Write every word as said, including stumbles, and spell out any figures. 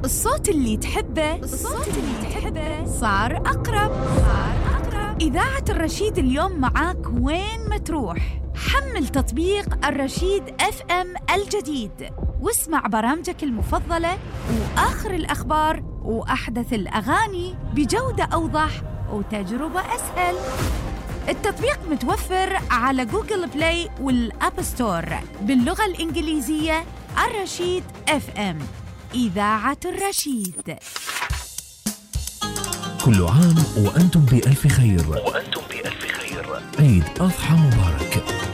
الصوت اللي تحبه الصوت اللي تحبه صار أقرب صار أقرب. إذاعة الرشيد اليوم معاك وين ما تروح. حمل تطبيق الرشيد اف ام الجديد واسمع برامجك المفضلة وآخر الأخبار وأحدث الأغاني بجودة أوضح وتجربة أسهل. التطبيق متوفر على جوجل بلاي والأب ستور باللغة الإنجليزية. الرشيد اف ام، إذاعة الرشيد. كل عام وأنتم بألف خير وأنتم بألف خير. عيد أضحى مبارك.